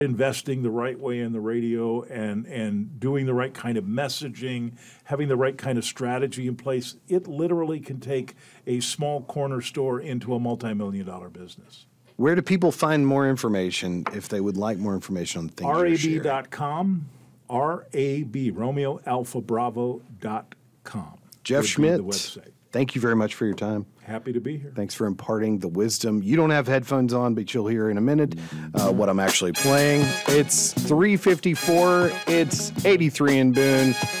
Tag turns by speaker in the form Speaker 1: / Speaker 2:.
Speaker 1: investing the right way in the radio and doing the right kind of messaging, having the right kind of strategy in place, it literally can take a small corner store into a multi-million-dollar business.
Speaker 2: Where do people find more information if they would like more information on things you're sharing?
Speaker 1: RAB.com, RAB, Romeo Alpha Bravo.com.
Speaker 2: Jeff Schmidt,
Speaker 1: the website.
Speaker 2: Thank you very much for your time.
Speaker 1: Happy to be here.
Speaker 2: Thanks for imparting the wisdom. You don't have headphones on, but you'll hear in a minute what I'm actually playing. It's 3:54. It's 83 in Boone.